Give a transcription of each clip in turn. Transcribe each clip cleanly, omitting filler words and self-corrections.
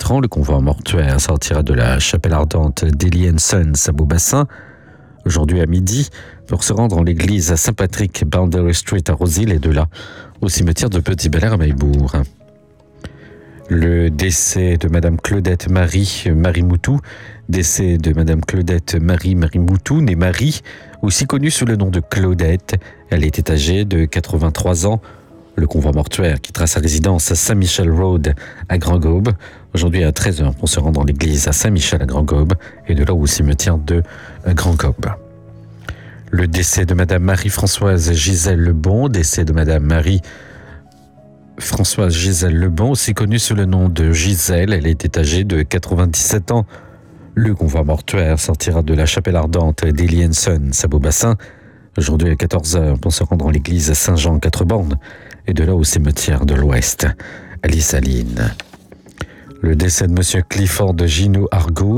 64 ans. Le convoi mortuaire sortira de la chapelle ardente d'Eli Sons à Beaubassin, aujourd'hui à midi, pour se rendre en l'église à Saint-Patrick, Boundary Street à Rosil, et de là au cimetière de Petit-Belair à Maillebourg. Le décès de Madame Claudette Marie Moutou, décès de Madame Claudette Marie Moutou, née Marie, aussi connue sous le nom de Claudette. Elle était âgée de 83 ans. Le convoi mortuaire quittera sa résidence à Saint-Michel Road à Grand-Gaube, aujourd'hui à 13h, pour se rendre dans l'église à Saint-Michel à Grand-Gaube, et de là au cimetière de Grand-Gaube. Le décès de Madame Marie-Françoise Gisèle Lebon, décès de Madame Marie-Françoise Gisèle Lebon, aussi connue sous le nom de Gisèle. Elle était âgée de 97 ans. Le convoi mortuaire sortira de la chapelle ardente d'Eli Sons à Beaubassin, aujourd'hui à 14h, pour se rendre dans l'église Saint-Jean-Quatre-Bornes, et de là au cimetière de l'Ouest à Lissaline. Le décès de Monsieur Clifford Gino Argo,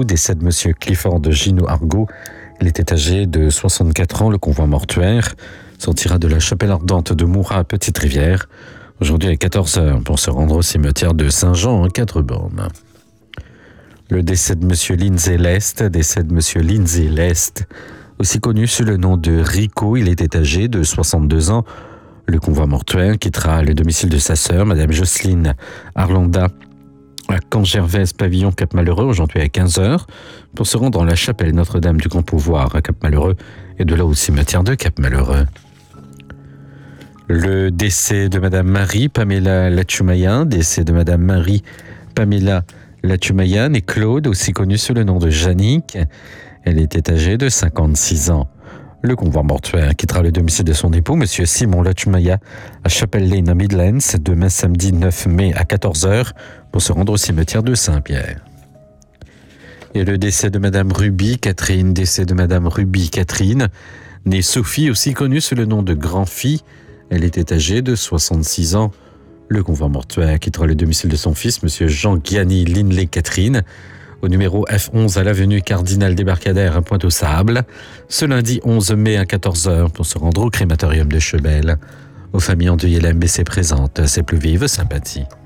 il était âgé de 64 ans. Le convoi mortuaire sortira de la chapelle ardente de Moura à Petite-Rivière, aujourd'hui à 14h, pour se rendre au cimetière de Saint-Jean-Quatre-Bornes. Le décès de Monsieur Lindsay Lest, aussi connu sous le nom de Rico, il était âgé de 62 ans. Le convoi mortuaire quittera le domicile de sa sœur, Madame Jocelyne Arlanda, à Camp-Gervais, pavillon Cap-Malheureux, aujourd'hui à 15h, pour se rendre dans la chapelle Notre-Dame du Grand Pouvoir à Cap-Malheureux, et de là au cimetière de Cap-Malheureux. Le décès de Madame Marie-Pamela Lachumayan, et Claude, aussi connu sous le nom de Jannick. Elle était âgée de 56 ans. Le convoi mortuaire quittera le domicile de son époux, Monsieur Simon Lachumaya, à Chapel Lane, Midlands, demain samedi 9 mai à 14h, pour se rendre au cimetière de Saint-Pierre. Et le décès de Madame Ruby Catherine, née Sophie, aussi connue sous le nom de Grand-Fille. Elle était âgée de 66 ans. Le convoi mortuaire quittera le domicile de son fils, Monsieur Jean-Guiani Linley Catherine, au numéro F11 à l'avenue Cardinal Débarcadère à Pointe-aux-Sables, ce lundi 11 mai à 14h, pour se rendre au crématorium de Chebel. Aux familles endeuillées, la MBC présente ses plus vives sympathies.